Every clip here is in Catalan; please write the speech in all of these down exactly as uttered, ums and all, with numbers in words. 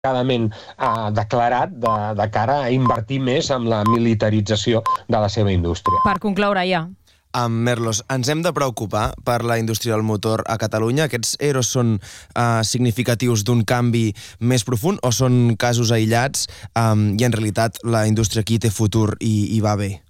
clarament eh, declarat de, de cara a invertir més en la militarització de la seva indústria. Per concloure ja. Um, Merlos, ens hem de preocupar per la indústria del motor a Catalunya? Aquests E R Os són uh, significatius d'un canvi més profund o són casos aïllats um, i en realitat la indústria aquí té futur i, i va bé?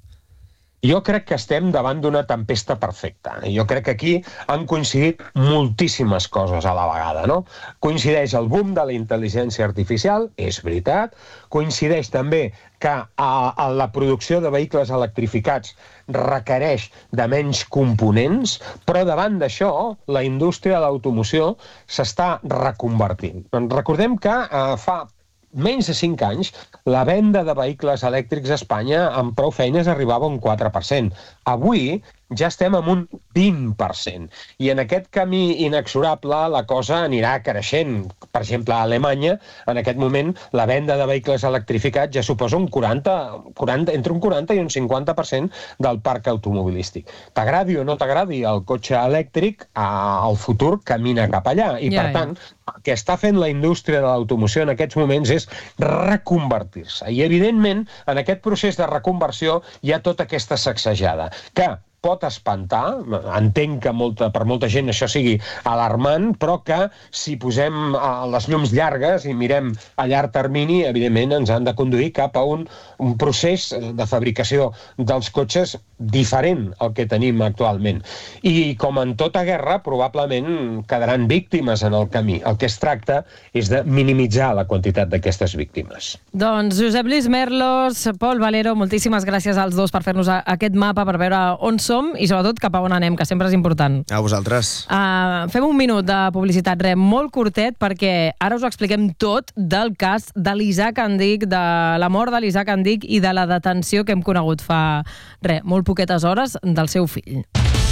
Jo crec que estem davant d'una tempesta perfecta. Jo crec que aquí han coincidit moltíssimes coses a la vegada, no? Coincideix el boom de la intel·ligència artificial, és veritat. Coincideix també que a, a la producció de vehicles electrificats requereix de menys components, però davant d'això la indústria de l'automoció s'està reconvertint. Recordem que eh, fa menys de cinc anys, la venda de vehicles elèctrics a Espanya amb prou feines arribava a un quatre per cent. Avui ja estem en un vint per cent. I en aquest camí inexorable la cosa anirà creixent. Per exemple, a Alemanya, en aquest moment, la venda de vehicles electrificats ja suposa un quaranta, quaranta, entre un quaranta i un cinquanta per cent del parc automobilístic. T'agradi o no t'agradi el cotxe elèctric, el futur camina cap allà. I, ja, per tant, el que està fent la indústria de l'automoció en aquests moments és reconvertir-se. I, evidentment, en aquest procés de reconversió hi ha tota aquesta sacsejada, que pot espantar, entenc que molta, per molta gent això sigui alarmant, però que si posem uh, les llums llargues i mirem a llarg termini, evidentment ens han de conduir cap a un, un procés de fabricació dels cotxes diferent al que tenim actualment. I com en tota guerra, probablement quedaran víctimes en el camí. El que es tracta és de minimitzar la quantitat d'aquestes víctimes. Doncs Josep Lluís Merlos, Pol Valero, moltíssimes gràcies als dos per fer-nos aquest mapa, per veure on som i sobretot cap a on anem, que sempre és important. A vosaltres. Uh, fem un minut de publicitat, res, molt curtet, perquè ara us ho expliquem tot del cas de l'Isaac Andic, de la mort de l'Isaac Andic i de la detenció que hem conegut fa, res, molt poquetes hores del seu fill.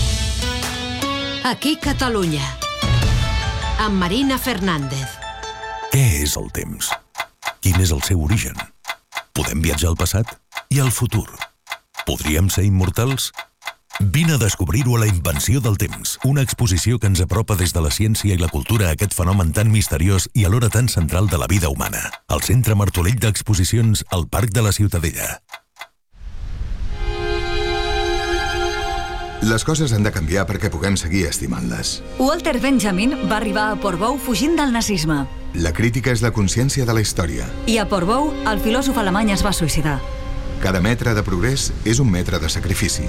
Aquí Catalunya, amb Marina Fernández. Què és el temps? Quin és el seu origen? Podem viatjar al passat i al futur? Podríem ser immortals? Vine a descobrir-ho a La invenció del temps, una exposició que ens apropa des de la ciència i la cultura a aquest fenomen tan misteriós i alhora tan central de la vida humana. Al Centre Martorell d'Exposicions, al Parc de la Ciutadella. Les coses han de canviar perquè puguem seguir estimant-les. Walter Benjamin va arribar a Portbou fugint del nazisme. La crítica és la consciència de la història. I a Portbou, el filòsof alemany es va suïcidar. Cada metre de progrés és un metre de sacrifici.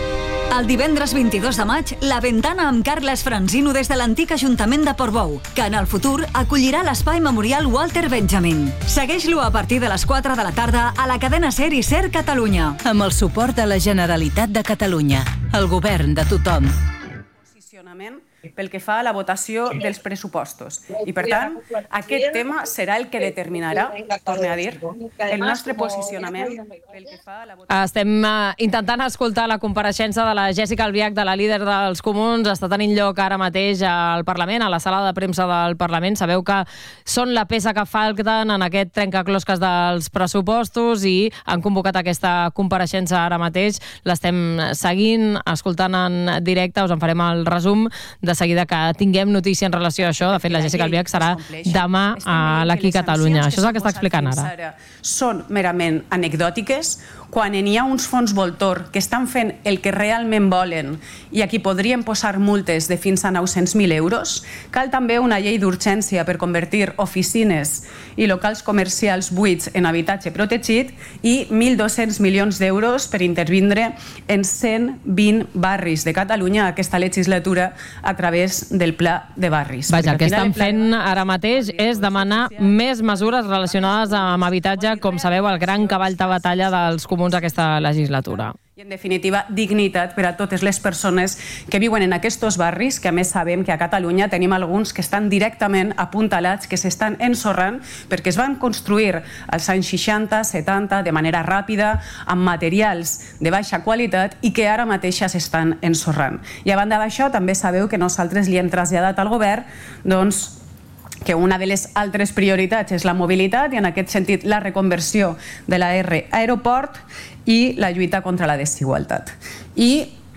El divendres vint-i-dos de maig, La Ventana amb Carles Franzino des de l'antic Ajuntament de Portbou, que en el futur acollirà l'espai memorial Walter Benjamin. Segueix-lo a partir de les quatre de la tarda a la cadena SER i SER Catalunya. Amb el suport de la Generalitat de Catalunya, el govern de tothom. Posicionament pel que fa a la votació dels pressupostos. I, per tant, aquest tema serà el que determinarà, torne a dir, el nostre posicionament pel que fa a la votació. Estem uh, intentant escoltar la compareixença de la Jèssica Albiach, de la líder dels Comuns. Està tenint lloc ara mateix al Parlament, a la sala de premsa del Parlament. Sabeu que són la peça que falten en aquest trencaclosques dels pressupostos i han convocat aquesta compareixença ara mateix. L'estem seguint, escoltant en directe. Us en farem el resum de seguida que tinguem notícia en relació a això. De fet, la Jèssica Albiach serà demà a l'Aquí Catalunya. Això és el que està explicant ara. Són merament anecdòtiques. Quan hi ha uns fons voltor que estan fent el que realment volen i aquí podrien posar multes de fins a nou-cents mil euros, cal també una llei d'urgència per convertir oficines i locals comercials buits en habitatge protegit i mil dos-cents milions d'euros per intervindre en cent vint barris de Catalunya aquesta legislatura a través del Pla de Barris. Vaja, el que estan fent ara mateix és demanar més mesures relacionades amb habitatge, com sabeu, el gran cavall de batalla dels Comuns aquesta legislatura. I, en definitiva, dignitat per a totes les persones que viuen en aquests barris, que a més sabem que a Catalunya tenim alguns que estan directament apuntalats, que s'estan ensorrant perquè es van construir als anys seixanta, setanta, de manera ràpida, amb materials de baixa qualitat i que ara mateix s'estan ensorrant. I a banda d'això, també sabeu que nosaltres li hem traslladat al govern, doncs, que una de les altres prioritats és la mobilitat i en aquest sentit la reconversió de la R aeroport i la lluita contra la desigualtat. I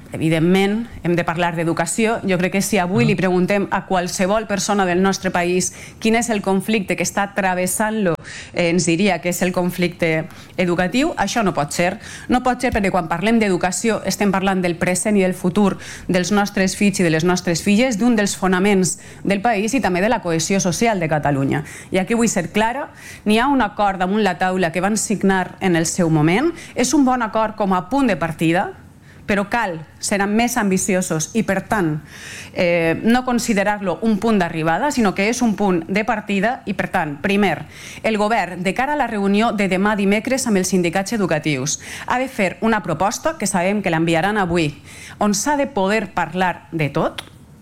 Evidentment, hem de parlar d'educació. Jo crec que si avui li preguntem a qualsevol persona del nostre país quin és el conflicte que està travessant-lo, eh, ens diria que és el conflicte educatiu. Això no pot ser. No pot ser perquè quan parlem d'educació estem parlant del present i del futur dels nostres fills i de les nostres filles, d'un dels fonaments del país i també de la cohesió social de Catalunya. I aquí vull ser clara, n'hi ha un acord damunt la taula que van signar en el seu moment. És un bon acord com a punt de partida, però cal ser més ambiciosos i, per tant, eh, no considerar-lo un punt d'arribada, sinó que és un punt de partida i, per tant, primer, el govern, de cara a la reunió de demà dimecres amb els sindicats educatius, ha de fer una proposta, que sabem que l'enviaran avui, on s'ha de poder parlar de tot.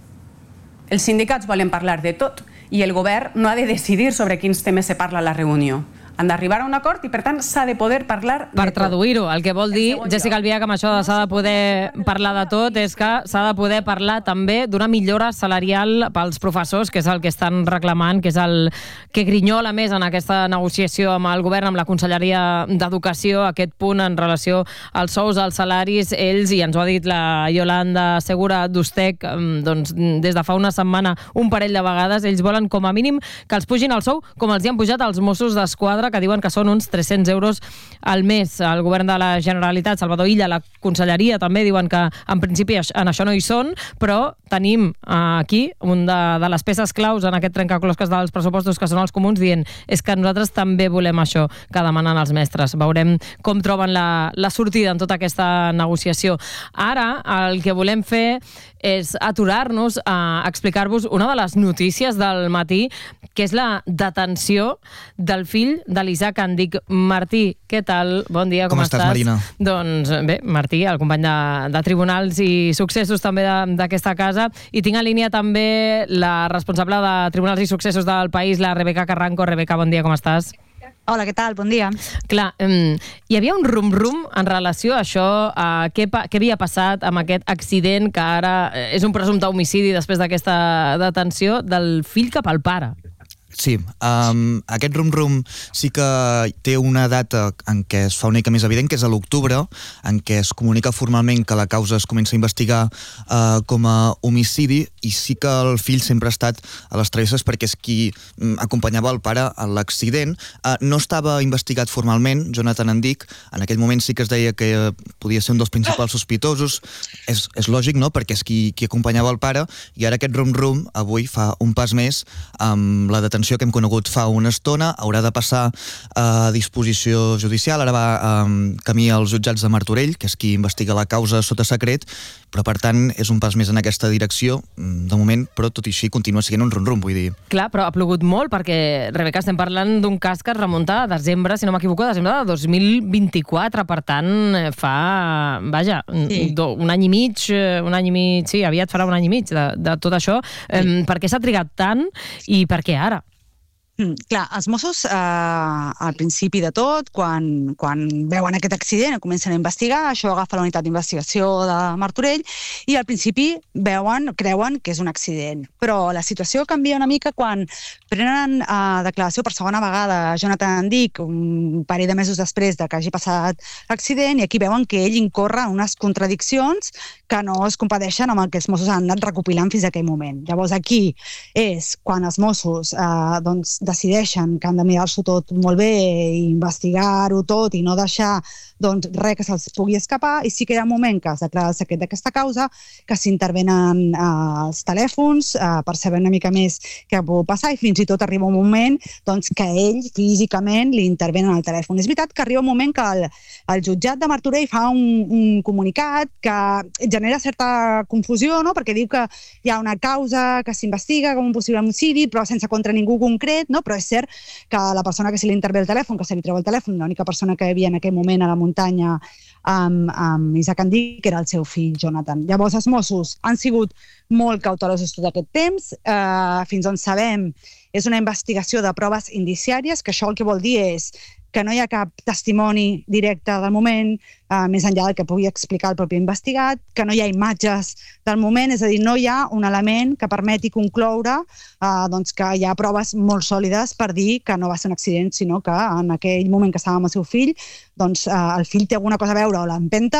Els sindicats volen parlar de tot i el govern no ha de decidir sobre quins temes se parla a la reunió. Han d'arribar a un acord i, per tant, s'ha de poder parlar de tot. Per traduir-ho, el que vol dir, Jessica Albiach, amb això de s'ha de poder parlar de tot, és que s'ha de poder parlar també d'una millora salarial pels professors, que és el que estan reclamant, que és el que grinyola més en aquesta negociació amb el govern, amb la Conselleria d'Educació, aquest punt en relació als sous, als salaris. Ells, i ens ho ha dit la Yolanda Segura d'Ustec, doncs, des de fa una setmana un parell de vegades, ells volen com a mínim que els pugin el sou, com els hi han pujat als Mossos d'Esquadra, que diuen que són uns tres-cents euros al mes. El govern de la Generalitat, Salvador Illa, la Conselleria també diuen que en principi en això no hi són, però tenim aquí un de, de les peces claus en aquest trencaclosques dels pressupostos, que són els comuns, dient és que nosaltres també volem això que demanen els mestres. Veurem com troben la, la sortida en tota aquesta negociació. Ara el que volem fer és aturar-nos a explicar-vos una de les notícies del matí, que és la detenció del fill de l'Isaac Andic. Martí, què tal? Bon dia, com, com estàs? estàs, Marina? Doncs bé, Martí, el company de, de Tribunals i Successos també d'aquesta casa, i tinc en línia també la responsable de Tribunals i Successos del País, la Rebeca Carranco. Rebeca, bon dia, com estàs? Hola, què tal? Bon dia. Clar, um, hi havia un rum-rum en relació a això, a què, què havia passat amb aquest accident que ara és un presumpte homicidi després d'aquesta detenció del fill cap al pare. Sí, um, aquest rum-rum sí que té una data en què es fa una mica més evident, que és a l'octubre, en què es comunica formalment que la causa es comença a investigar uh, com a homicidi, i sí que el fill sempre ha estat a les travesses perquè és qui um, acompanyava el pare a l'accident. Uh, no estava investigat formalment, Jonathan Andic, en aquell moment sí que es deia que podia ser un dels principals sospitosos, és, és lògic, no?, perquè és qui, qui acompanyava el pare, i ara aquest rum-rum avui fa un pas més amb la detenció que hem conegut fa una estona, haurà de passar a disposició judicial, ara va um, camí als jutjats de Martorell, que és qui investiga la causa sota secret, però per tant és un pas més en aquesta direcció, de moment, però tot i així continua sent un rum-rum, vull dir. Clar, però ha plogut molt perquè, Rebeca, estem parlant d'un cas que es remunta a desembre, si no m'equivoco, desembre de dos mil vint-i-quatre, per tant fa, vaja, sí. do, un any i mig, un any i mig, sí, aviat farà un any i mig de, de tot això. Sí. Um, per què s'ha trigat tant i per què ara? Mm, clar, els Mossos, eh, al principi de tot, quan, quan veuen aquest accident, comencen a investigar, això agafa la unitat d'investigació de Martorell, i al principi veuen, creuen que és un accident. Però la situació canvia una mica quan prenen eh, declaració per segona vegada a Jonathan Andic, un parell de mesos després de que hagi passat l'accident, i aquí veuen que ell incorre en unes contradiccions que no es compadeixen amb el que els Mossos han anat recopilant fins a aquell moment. Llavors aquí és quan els Mossos eh, doncs, decideixen que han de mirar-s'ho tot molt bé i investigar-ho tot i no deixar doncs, res que se'ls pugui escapar, i sí que hi ha un moment que es declara el secret d'aquesta causa, que s'intervenen eh, els telèfons eh, per saber una mica més què pot passar, i fins i tot arriba un moment doncs, que ell físicament li intervenen al telèfon. És veritat que arriba un moment que el, el jutjat de Martorell fa un, un comunicat que genera certa confusió, no?, perquè diu que hi ha una causa que s'investiga com un possible homicidi, però sense contra ningú concret, no? Però és cert que la persona que se li intervé el telèfon, que se li treu el telèfon, l'única persona que hi havia en aquell moment a la muntanya amb, amb Isaac Andic, que era el seu fill, Jonathan. Llavors els Mossos han sigut molt cautelosos tot aquest temps, eh, fins on sabem és una investigació de proves indiciàries, que això el que vol dir és que no hi ha cap testimoni directe del moment, eh, més enllà del que pugui explicar el propi investigat, que no hi ha imatges del moment, és a dir, no hi ha un element que permeti concloure eh, doncs que hi ha proves molt sòlides per dir que no va ser un accident, sinó que en aquell moment que estava amb el seu fill, doncs eh, el fill té alguna cosa a veure, o l'empenta, o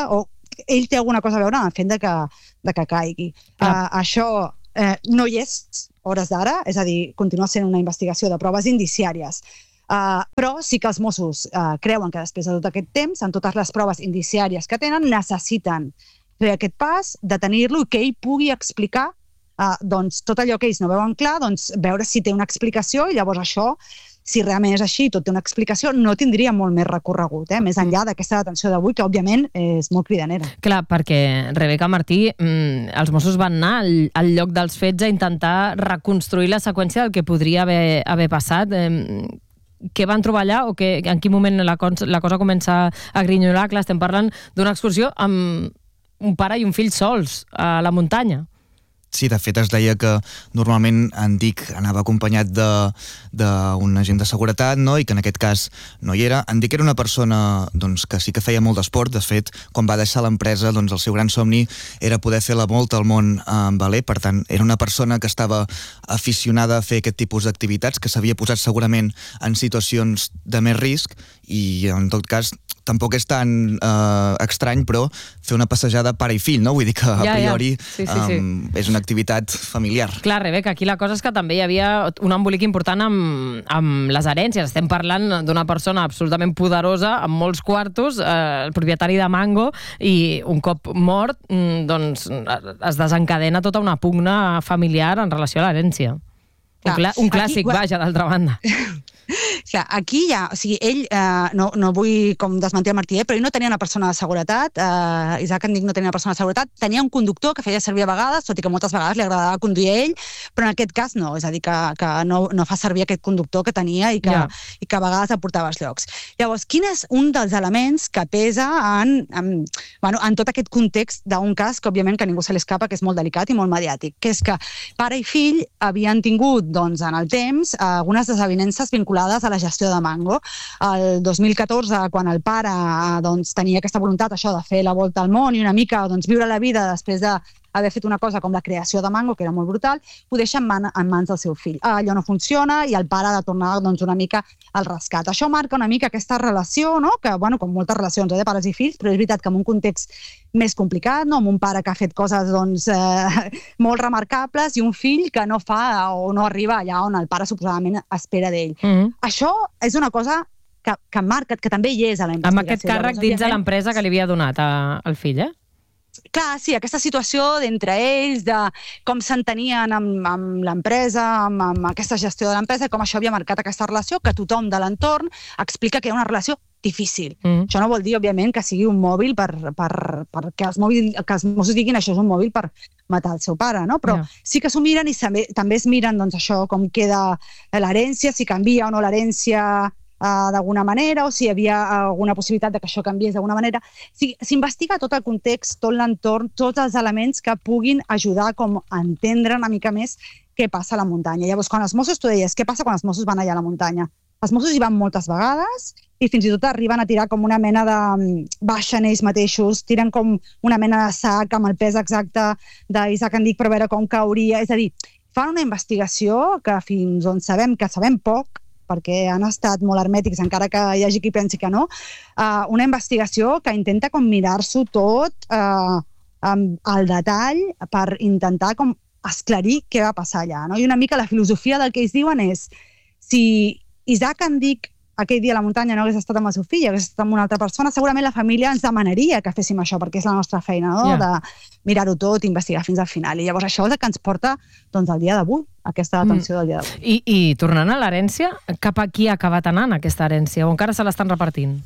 ell té alguna cosa a veure amb el fet de que, de que caigui. Uh, això eh, no hi és hores d'ara, és a dir, continua sent una investigació de proves indiciàries. Uh, però sí que els Mossos uh, creuen que després de tot aquest temps, amb totes les proves indiciàries que tenen, necessiten fer aquest pas, detenir-lo i que ell pugui explicar uh, doncs, tot allò que ells no veuen clar, doncs, veure si té una explicació i llavors això, si realment és així, tot té una explicació, no tindria molt més recorregut, eh? Més enllà d'aquesta detenció d'avui, que òbviament és molt cridanera. Clar, perquè Rebeca Martí, mmm, els Mossos van anar al, al lloc dels fets a intentar reconstruir la seqüència del que podria haver, haver passat. Eh, què van trobar allà o que, en quin moment la, la cosa comença a grinyolar? Clar, estem parlant d'una excursió amb un pare i un fill sols a la muntanya. Sí, de fet es deia que normalment en Dic anava acompanyat d'un agent de seguretat, no? I que en aquest cas no hi era. En Dic era una persona doncs, que sí que feia molt d'esport. De fet, quan va deixar l'empresa, doncs, el seu gran somni era poder fer la volta al món en veler. Per tant, era una persona que estava aficionada a fer aquest tipus d'activitats, que s'havia posat segurament en situacions de més risc i, en tot cas, tampoc és tan eh, estrany, però fer una passejada pare i fill, no? Vull dir que a ja, priori ja. Sí, sí, sí. Um, és una activitat familiar. Clar, Rebeca, aquí la cosa és que també hi havia un embolic important amb, amb les herències. Estem parlant d'una persona absolutament poderosa, amb molts quartos, eh, el propietari de Mango, i un cop mort, doncs es desencadena tota una pugna familiar en relació a l'herència. Un, clà, un clàssic, aquí, vaja, d'altra banda. Clar, aquí ja, o sigui, ell, eh, no, no vull com desmentir el Martí, eh, però ell no tenia una persona de seguretat, eh, Isaac Andic no tenia una persona de seguretat, tenia un conductor que feia servir a vegades, tot i que moltes vegades li agradava conduir a ell, però en aquest cas no, és a dir, que, que no, no fa servir aquest conductor que tenia i que, yeah. i que a vegades aportava als llocs. Llavors, quin és un dels elements que pesa en, en, bueno, en tot aquest context d'un cas que, òbviament, que ningú se l'escapa, que és molt delicat i molt mediàtic, que és que pare i fill havien tingut, doncs, en el temps, algunes desavinences vinculades a la gestió de Mango. El dos mil catorze, quan el pare doncs, tenia aquesta voluntat això de fer la volta al món i una mica doncs, viure la vida després d'haver fet una cosa com la creació de Mango, que era molt brutal, ho deixa en, man, en mans del seu fill. Allò no funciona i el pare ha de tornar doncs, una mica al rescat. Això marca una mica aquesta relació, no? Que, bueno, com moltes relacions eh, de pares i fills, però és veritat que en un context més complicat, no? Amb un pare que ha fet coses doncs, eh, molt remarcables i un fill que no fa o no arriba allà on el pare suposadament espera d'ell. Mm-hmm. Això és una cosa que, que marca, que també hi és a la investigació. Amb aquest càrrec dins de l'empresa que li havia donat a, al fill, eh? Clar, sí, aquesta situació d'entre ells, de com s'entenien amb, amb l'empresa, amb, amb aquesta gestió de l'empresa, com això havia marcat aquesta relació, que tothom de l'entorn explica que hi ha una relació difícil. Mm. Això no vol dir, òbviament, que sigui un mòbil per, per, per que, els mòbil, que els Mossos diguin això és un mòbil per matar el seu pare, no? Però yeah. sí que s'ho miren i també, també es miren doncs, això, com queda l'herència, si canvia o no l'herència Uh, d'alguna manera, o si hi havia alguna possibilitat de que això canviés d'alguna manera. S'investiga tot el context, tot l'entorn, tots els elements que puguin ajudar com a entendre una mica més què passa a la muntanya. Llavors, quan els Mossos, tu deies, què passa quan els Mossos van allà a la muntanya? Els Mossos hi van moltes vegades i fins i tot arriben a tirar com una mena de... baixen ells mateixos, tiren com una mena de sac amb el pes exacte d'Isaac Andic per veure com cauria. És a dir, fan una investigació que fins on sabem que sabem poc, perquè han estat molt hermètics, encara que hi hagi qui pensi que no, uh, una investigació que intenta com mirar-s'ho tot uh, amb el detall per intentar com esclarir què va passar allà. No? I una mica la filosofia del que ells diuen és si Isaac Andic aquell dia a la muntanya no hagués estat amb el seu fill, hagués estat amb una altra persona, segurament la família ens demanaria que féssim això, perquè és la nostra feina, no? Yeah. De mirar-ho tot, investigar fins al final. I llavors això és el que ens porta doncs, al dia d'avui, aquesta detenció mm. del dia d'avui. I, I tornant a l'herència, cap a qui ha acabat anant aquesta herència? O encara se l'estan repartint?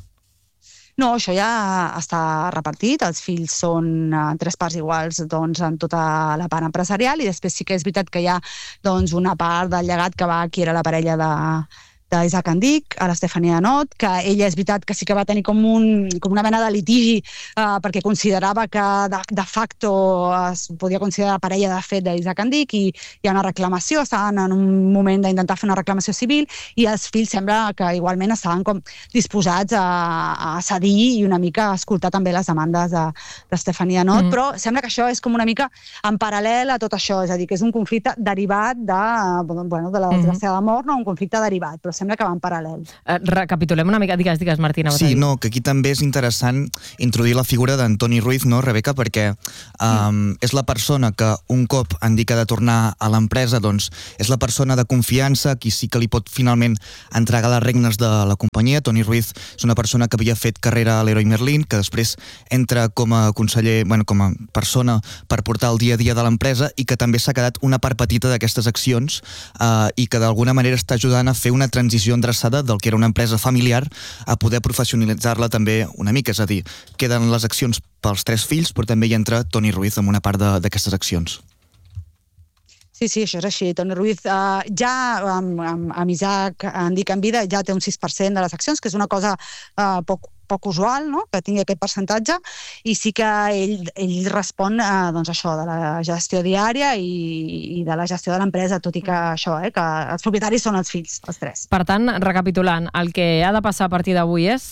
No, això ja està repartit, els fills són en tres parts iguals doncs, en tota la part empresarial i després sí que és veritat que hi ha doncs, una part del llegat que va qui era la parella de d'Isaac Andic, a l'Estefania Anot, que ella és veritat que sí que va tenir com, un, com una mena de litigi eh, perquè considerava que de, de facto es podia considerar parella de fet d'Isaac Andic i hi ha una reclamació, estaven en un moment d'intentar fer una reclamació civil i els fills sembla que igualment estaven com disposats a, a cedir i una mica a escoltar també les demandes d'Estefania Anot, mm. però sembla que això és com una mica en paral·lel a tot això, és a dir, que és un conflicte derivat de, bueno, de la desgraciada mort, no? Un conflicte derivat, però sembla que va en paral·lel. Eh, recapitulem una mica, digues, digues, Martina. Sí, no, que aquí també és interessant introduir la figura d'Antoni Ruiz, no, Rebeca, perquè um, és la persona que un cop han dit que ha de tornar a l'empresa, doncs és la persona de confiança, qui sí que li pot finalment entregar les regnes de la companyia. Toni Ruiz és una persona que havia fet carrera a l'Leroy Merlin, que després entra com a conseller, bueno, com a persona per portar el dia a dia de l'empresa i que també s'ha quedat una part petita d'aquestes accions eh, i que d'alguna manera està ajudant a fer una transició endreçada del que era una empresa familiar a poder professionalitzar-la també una mica, és a dir, queden les accions pels tres fills, però també hi entra Toni Ruiz amb una part d'aquestes accions. Sí, sí, això és així. Toni Ruiz uh, ja amb, amb, amb Isaac Andic en vida ja té un sis per cent de les accions, que és una cosa uh, poc, poc usual, no?, que tingui aquest percentatge, i sí que ell, ell respon uh, doncs això, de la gestió diària i, i de la gestió de l'empresa, tot i que això, eh, que els propietaris són els fills, els tres. Per tant, recapitulant, el que ha de passar a partir d'avui és...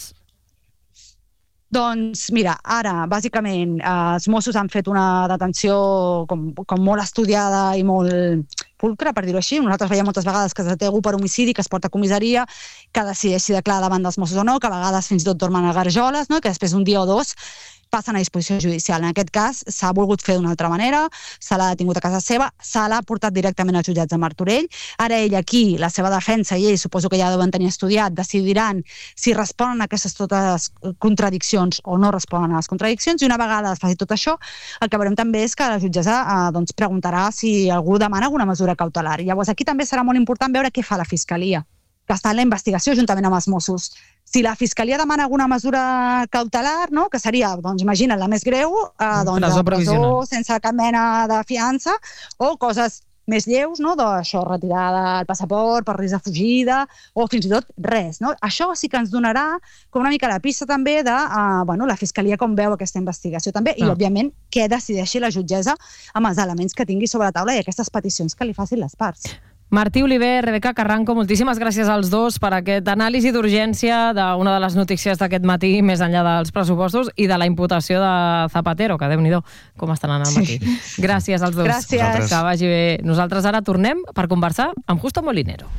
Doncs mira, ara, bàsicament, eh, els Mossos han fet una detenció com, com molt estudiada i molt pulcra, per dir-ho així. Nosaltres veiem moltes vegades que es deté algú per homicidi, que es porta a comissaria, que decideix si declara davant dels Mossos o no, que a vegades fins i tot dormen a garjoles, no?, que després d'un dia o dos passen a disposició judicial. En aquest cas s'ha volgut fer d'una altra manera, se l'ha detingut a casa seva, se l'ha portat directament als jutjats de Martorell. Ara ell aquí, la seva defensa i ell, suposo que ja deuen tenir estudiat, decidiran si responen a aquestes totes contradiccions o no responen a les contradiccions, i una vegada es faci tot això, el que veurem també és que la jutgessa eh, doncs, preguntarà si algú demana alguna mesura cautelar. I llavors aquí també serà molt important veure què fa la Fiscalia, que està en la investigació juntament amb els Mossos. Si la Fiscalia demana alguna mesura cautelar, no?, que seria, doncs imagina't, la més greu, eh, doncs, presó presó provisional sense cap mena de fiança, o coses més lleus, no?, d'això, retirada del passaport per risc de fugida, o fins i tot res, no? Això sí que ens donarà com una mica la pista també de uh, bueno, la Fiscalia com veu aquesta investigació també, i Ah. òbviament què decideixi la jutgessa amb els elements que tingui sobre la taula i aquestes peticions que li facin les parts. Martí Oliver, Rebeca Carranco, moltíssimes gràcies als dos per aquest anàlisi d'urgència d'una de les notícies d'aquest matí, més enllà dels pressupostos i de la imputació de Zapatero, que Déu-n'hi-do com estan anant al matí. Sí. Gràcies als dos. Gràcies. Que vagi bé. Nosaltres ara tornem per conversar amb Justo Molinero.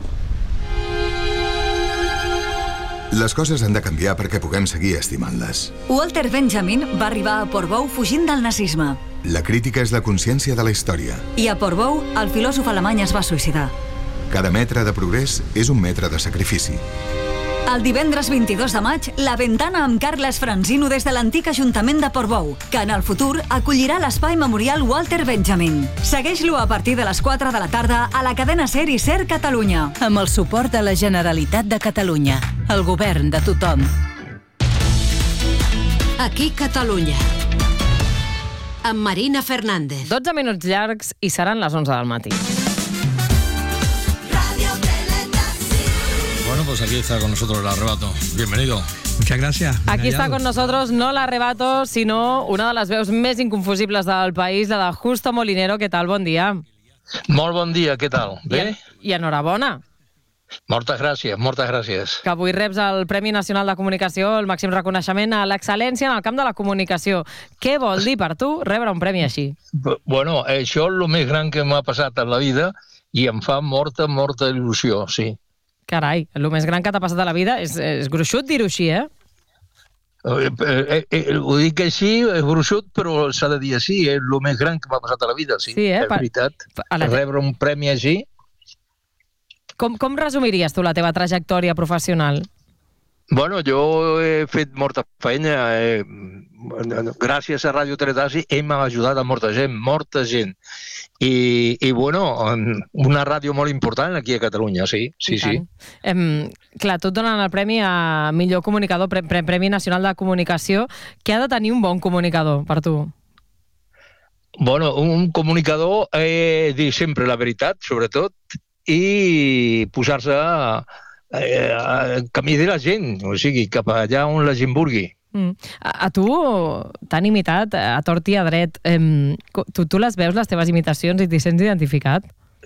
Les coses han de canviar perquè puguem seguir estimant-les. Walter Benjamin va arribar a Portbou fugint del nazisme. La crítica és la consciència de la història. I a Portbou, el filòsof alemany es va suïcidar. Cada metre de progrés és un metre de sacrifici. El divendres vint-i-dos de maig, La Ventana amb Carles Franzino des de l'antic Ajuntament de Portbou, que en el futur acollirà l'espai memorial Walter Benjamin. Segueix-lo a partir de les quatre de la tarda a la cadena SER i SER Catalunya. Amb el suport de la Generalitat de Catalunya, el govern de tothom. Aquí Catalunya. Amb Marina Fernández. dotze minuts llargs i seran les onze del matí. Bueno, pues aquí está con nosotros el arrebato. Bienvenido. Muchas gracias. Aquí está con nosotros no l'arrebato, sinó una de les veus més inconfusibles del país, la de Justo Molinero. Què tal? Bon dia. Molt bon dia, què tal? Bé? I, i enhorabona. Moltes gràcies, moltes gràcies. Que avui reps el Premi Nacional de Comunicació, el màxim reconeixement a l'excel·lència en el camp de la comunicació. Què vol dir per tu rebre un premi així? Bueno, això és el més gran que m'ha passat en la vida i em fa molta, molta il·lusió, sí. Carai, el més gran que t'ha passat a la vida és, és gruixut dir-ho així, eh? Eh, eh, eh, ho dic així, és gruixut, però s'ha de dir així, és el més gran que m'ha passat a la vida, sí, sí eh? és veritat. A la... Rebre un premi així. Com, com resumiries tu la teva trajectòria professional? Bueno, jo he fet molta feina, eh, gràcies a Ràdio Teletasi hem ajudat a molta gent, molta gent. I, i bueno, una ràdio molt important aquí a Catalunya, sí, sí, sí. Em, clar, tu et donen el premi a millor comunicador, pre pre Premi Nacional de Comunicació. Què ha de tenir un bon comunicador per tu? Bueno, un comunicador eh, dir sempre la veritat, sobretot, i posar-se a, a camí de la gent, o sigui, cap allà on la gent vulgui. Mm. A, a tu t'han imitat a tort i a dret. Em, tu, tu les veus, les teves imitacions, i t'hi sents identificat?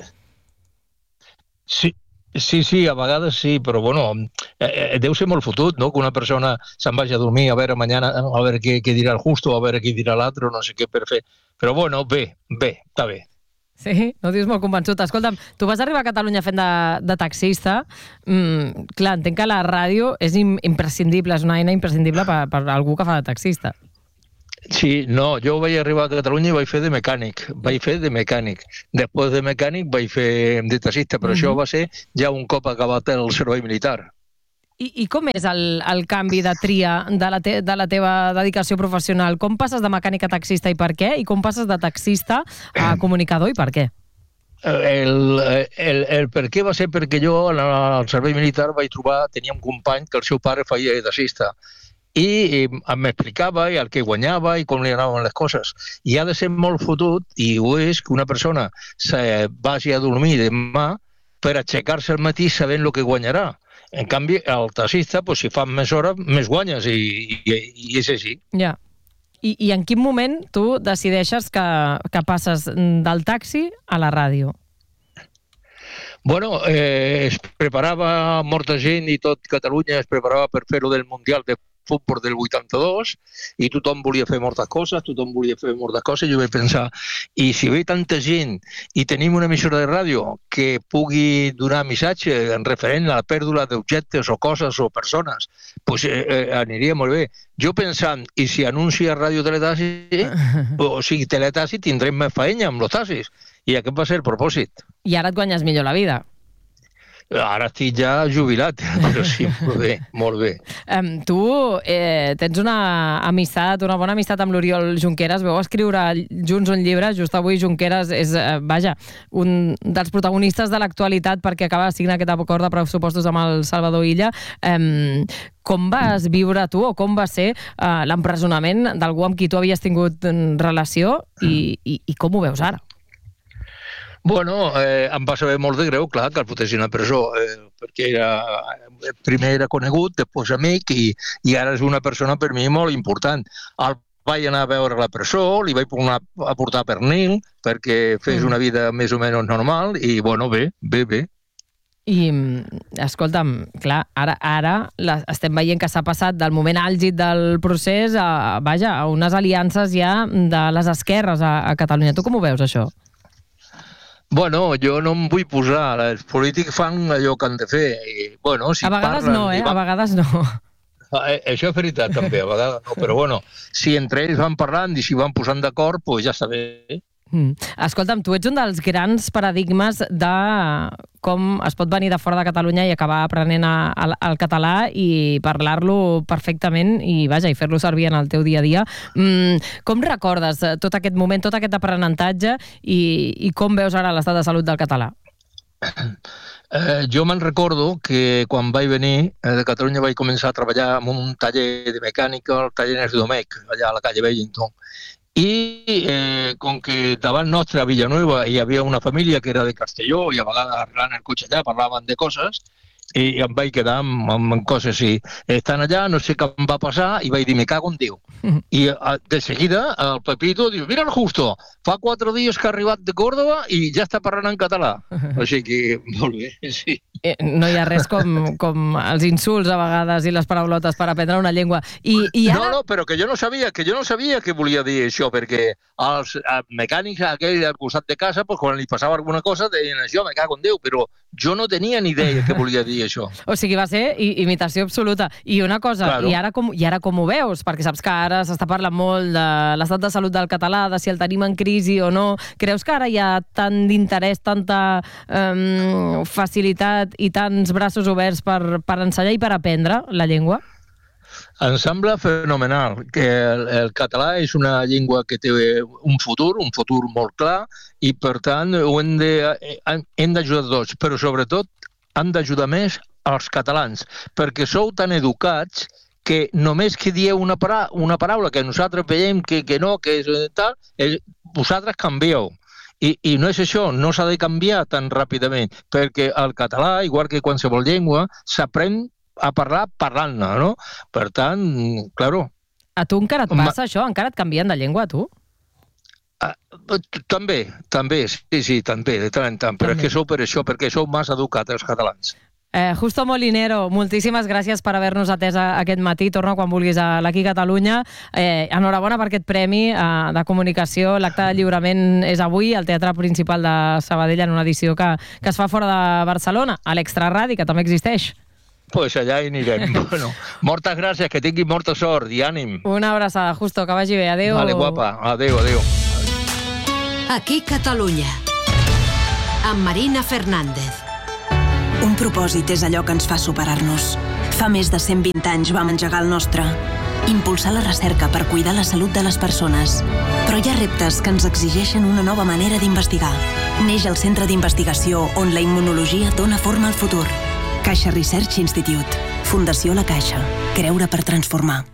Sí, sí, sí, a vegades sí, però bueno, eh, deu ser molt fotut, no?, que una persona se'n vagi a dormir a veure mañana, a veure què, què dirà el Justo, a veure què dirà l'altre, no sé què per fer. Però bueno, bé, bé, està bé. Sí? No dius molt convençut. Escolta'm, tu vas arribar a Catalunya fent de, de taxista. Mm, clar, entenc que la ràdio és imprescindible, és una eina imprescindible per, per algú que fa de taxista. Sí, no, jo vaig arribar a Catalunya i vaig fer de mecànic, vaig fer de mecànic. Després de mecànic vaig fer de taxista, però uh-huh. això va ser ja un cop acabat el servei militar. I, i com és el, el canvi de tria de la, te, de la teva dedicació professional? Com passes de mecànic a taxista i per què? I com passes de taxista a comunicador i per què? El, el, el per què va ser perquè jo al servei militar vaig trobar, tenia un company que el seu pare feia de taxista i m'explicava el que guanyava i com li anaven les coses. I ha de ser molt fotut, i ho és, que una persona se vagi a dormir demà per aixecar-se al matí sabent el que guanyarà. En canvi, el taxista, pues, si fan més hores, més guanyes, i, i, i és així. Ja. I, I en quin moment tu decideixes que, que passes del taxi a la ràdio? Bueno, eh, es preparava molta gent i tot Catalunya es preparava per fer-ho del Mundial de Futbol del vuitanta-dos i tothom volia fer moltes coses, tothom volia fer moltes coses, i jo vaig pensar, i si ve tanta gent i tenim una emissora de ràdio que pugui donar missatge en referent a la pèrdua d'objectes o coses o persones, doncs eh, eh, aniria molt bé. Jo pensant, i si anuncia Ràdio Teletaxi, o sigui, Teletaxi, tindrem més feina amb els taxis. I aquest va ser el propòsit. I ara et guanyes millor la vida. Ara estic ja jubilat, però sí, molt bé, molt bé. Um, tu eh, tens una amistat, una bona amistat amb l'Oriol Junqueras, veu escriure junts un llibre, just avui Junqueras és, eh, vaja, un dels protagonistes de l'actualitat perquè acaba de signar aquest acord de pressupostos amb el Salvador Illa. Um, com vas viure tu, o com va ser uh, l'empresonament d'algú amb qui tu havies tingut relació i, i, i com ho veus ara? Bueno, eh, em va saber molt de greu, clar, que el fotessin a presó, eh, perquè era, primer era conegut, després amic, i, i ara és una persona per mi molt important. El vaig anar a veure a la presó, li vaig a portar pernil, perquè fes una vida més o menys normal, i bueno, bé, bé, bé. I, escolta'm, clar, ara, ara la, estem veient que s'ha passat del moment àlgid del procés a, vaja, a unes aliances ja de les esquerres a, a Catalunya. Tu com ho veus, això? Bueno, jo no em vull posar. Els polítics fan allò que han de fer. I, bueno, si a vegades parlen, no, eh? Van... A vegades no. Això és veritat, també, a vegades no. Però bueno, si entre ells van parlant i si van posant d'acord, doncs ja està bé. Mm. Escolta'm, tu ets un dels grans paradigmes de com es pot venir de fora de Catalunya i acabar aprenent a, a, el català i parlar-lo perfectament i, vaja, i fer-lo servir en el teu dia a dia. Mm, com recordes tot aquest moment, tot aquest aprenentatge i, i com veus ara l'estat de salut del català? Eh, jo me'n recordo que quan vaig venir eh, de Catalunya vaig començar a treballar en un taller de mecànica, el taller Ernest Domecq, allà a la calle Wellington. I eh, com que davant nostre a Villanueva hi havia una família que era de Castelló i a vegades arreglant el cotxe allà parlaven de coses i em vaig quedar amb, amb coses i estan allà, no sé què em va passar i vaig dir, me cago en Déu. I de seguida el Pepito diu, mira el Justo, fa quatre dies que ha arribat de Córdoba i ja està parlant en català. O sigui que, molt bé, sí. Eh, no hi ha res com, com els insults a vegades i les paraulotes per aprendre una llengua. I, i ara... No, no, però que jo no sabia que jo no sabia que volia dir això, perquè els mecànics aquells al costat de casa, pues, quan li passava alguna cosa, deien això, me cago en Déu, però jo no tenia ni idea que volia dir això. O sigui, va ser imitació absoluta. I una cosa, claro. i, ara com, i ara com ho veus? Perquè saps que ara s'està parlant molt de l'estat de salut del català, de si el tenim en crisi o no. Creus que ara hi ha tant d'interès, tanta um, facilitat i tants braços oberts per, per ensenyar i per aprendre la llengua? Em sembla fenomenal, que el, el català és una llengua que té un futur, un futur molt clar, i per tant ho hem de, hem d'ajudar tots, però sobretot han d'ajudar més els catalans, perquè sou tan educats que només que dieu una, para, una paraula que nosaltres veiem que, que no, que és tal, és, vosaltres canvieu. I, I no és això, no s'ha de canviar tan ràpidament, perquè el català, igual que qualsevol llengua, s'aprèn a parlar parlant-ne, no? Per tant, claro. A tu encara et passa Ma... això? Encara et canvien de llengua, a tu? Ah, també, també, sí, sí, també, de tant en tant, però també. És que sou per això, perquè sou massa educats els catalans. Eh, Justo Molinero, moltíssimes gràcies per haver-nos atès aquest matí. Torna quan vulguis a l'Aquí Catalunya. Eh, enhorabona per aquest premi eh, de comunicació. L'acte de lliurament és avui al Teatre Principal de Sabadell en una edició que, que es fa fora de Barcelona, a l'Extraradi, que també existeix. Pues allà hi anirem. Bueno, moltes gràcies, que tingui molta sort i ànim. Una abraçada, Justo, que vagi bé. Adéu. Vale, guapa. Adéu, adéu. Aquí Catalunya. Amb Marina Fernández. Un propòsit és allò que ens fa superar-nos. Fa més de cent vint anys vam engegar el nostre. Impulsar la recerca per cuidar la salut de les persones. Però hi ha reptes que ens exigeixen una nova manera d'investigar. Neix el Centre d'Investigació on la immunologia dona forma al futur. Caixa Research Institute. Fundació La Caixa. Creure per transformar.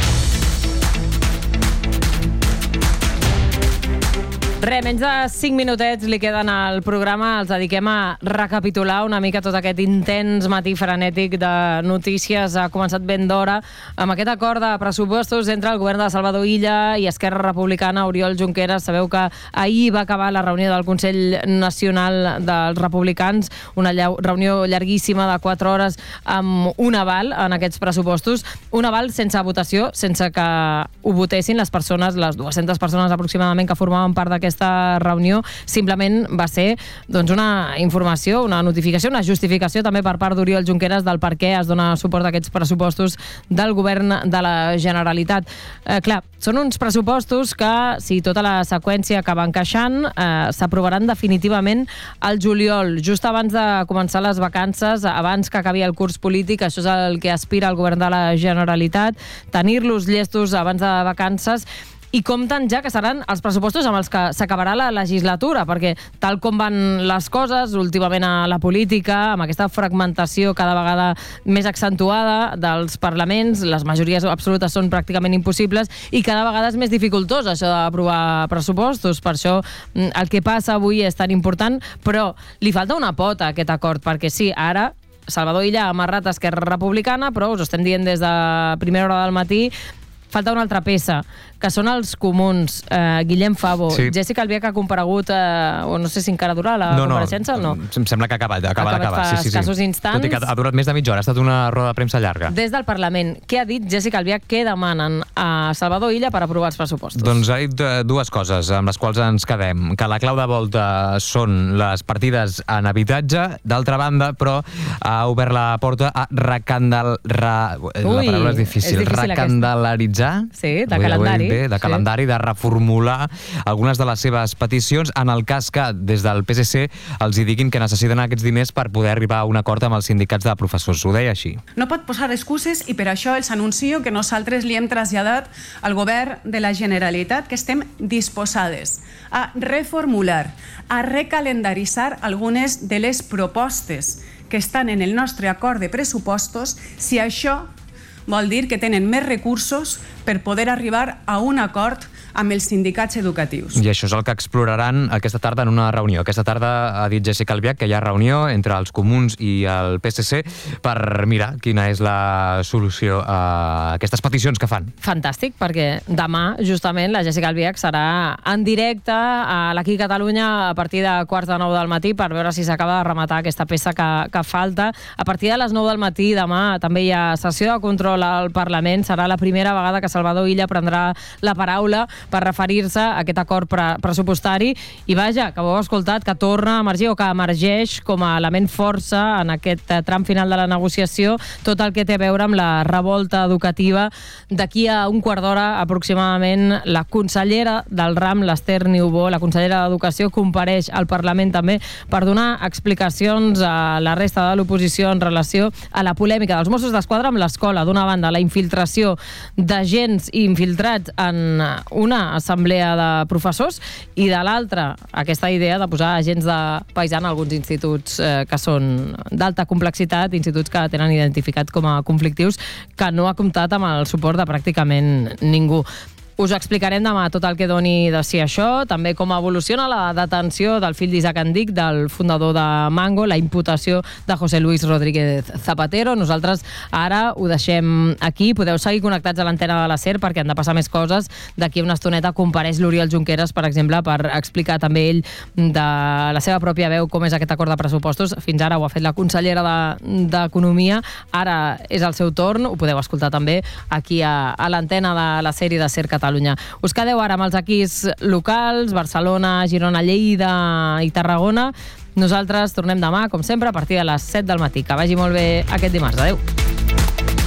Re, menys de cinc minutets li queden al programa. Els dediquem a recapitular una mica tot aquest intens matí frenètic de notícies. Ha començat ben d'hora amb aquest acord de pressupostos entre el govern de Salvador Illa i Esquerra Republicana, Oriol Junqueras. Sabeu que ahir va acabar la reunió del Consell Nacional dels Republicans, una reunió llarguíssima de quatre hores amb un aval en aquests pressupostos. Un aval sense votació, sense que ho votessin les persones, les dues-centes persones aproximadament que formaven part d'aquest aquesta reunió. Simplement va ser doncs, una informació, una notificació, una justificació també per part d'Oriol Junqueras del per què es dona suport a aquests pressupostos del govern de la Generalitat. Eh, clar, són uns pressupostos que, si tota la seqüència acaba encaixant, eh, s'aprovaran definitivament al juliol, just abans de començar les vacances, abans que acabi el curs polític. Això és el que aspira el govern de la Generalitat, tenir-los llestos abans de vacances. I compten ja que seran els pressupostos amb els que s'acabarà la legislatura, perquè tal com van les coses últimament a la política, amb aquesta fragmentació cada vegada més accentuada dels parlaments, les majories absolutes són pràcticament impossibles i cada vegada és més dificultós això d'aprovar pressupostos. Per això el que passa avui és tan important, però li falta una pota a aquest acord, perquè sí, ara Salvador Illa ha amarrat a Esquerra Republicana, però us ho estem dient des de primera hora del matí, falta una altra peça, que són els comuns. Eh, Guillem Favo, sí. Jessica Albiach ha comparegut, eh, o no sé si encara durarà la no, compareixença o no? Em sembla que ha acabat, ha acabat, ha acabat fa sí, sí, escassos sí. instants. Tot i que ha durat més de mitja hora, ha estat una roda de premsa llarga. Des del Parlament, què ha dit Jessica Albiach? Què demanen a Salvador Illa per aprovar els pressupostos? Doncs ha dit dues coses amb les quals ens quedem. Que la clau de volta són les partides en habitatge, d'altra banda, però ha obert la porta a recandal... Re... Ui, la paraula és difícil. és difícil recandalaritzar? Sí, de calendari. Bé, de sí. calendari, de reformular algunes de les seves peticions en el cas que des del P S C els hi diguin que necessiten aquests diners per poder arribar a un acord amb els sindicats de professors. Ho deia així. No pot posar excuses i per això els anuncio que nosaltres li hem traslladat al govern de la Generalitat que estem disposades a reformular, a recalendaritzar algunes de les propostes que estan en el nostre acord de pressupostos si això vol dir que tenen més recursos per poder arribar a un acord amb els sindicats educatius. I això és el que exploraran aquesta tarda en una reunió. Aquesta tarda ha dit Jessica Albiach que hi ha reunió entre els comuns i el P S C per mirar quina és la solució a aquestes peticions que fan. Fantàstic, perquè demà, justament, la Jessica Albiach serà en directe a l'Aquí Catalunya a partir de quarts de nou del matí per veure si s'acaba de rematar aquesta peça que, que falta. A partir de les nou del matí demà també hi ha sessió de control al Parlament. Serà la primera vegada que Salvador Illa prendrà la paraula per referir-se a aquest acord pre pressupostari i vaja, que ho heu escoltat, que torna a emergir o que emergeix com a element força en aquest tram final de la negociació tot el que té a veure amb la revolta educativa. D'aquí a un quart d'hora aproximadament la consellera del RAM, l'Ester Niubó, la consellera d'Educació, compareix al Parlament també per donar explicacions a la resta de l'oposició en relació a la polèmica dels Mossos d'Esquadra amb l'escola. D'una banda, la infiltració d'agents infiltrats en una assemblea de professors i de l'altra, aquesta idea de posar agents de paisà en alguns instituts eh, que són d'alta complexitat, instituts que tenen identificat com a conflictius, que no ha comptat amb el suport de pràcticament ningú. Us explicarem demà tot el que doni de si això, també com evoluciona la detenció del fill d'Isaac Andic, del fundador de Mango, la imputació de José Luis Rodríguez Zapatero. Nosaltres ara ho deixem aquí. Podeu seguir connectats a l'antena de la SER perquè han de passar més coses. D'aquí una estoneta compareix l'Oriol Junqueras, per exemple, per explicar també ell de la seva pròpia veu com és aquest acord de pressupostos. Fins ara ho ha fet la consellera d'Economia. Ara és el seu torn. Ho podeu escoltar també aquí a, a l'antena de la sèrie de SER Catalunya. Us quedeu ara amb els equips locals, Barcelona, Girona, Lleida i Tarragona. Nosaltres tornem demà, com sempre, a partir de les set del matí. Que vagi molt bé aquest dimarts. Adéu.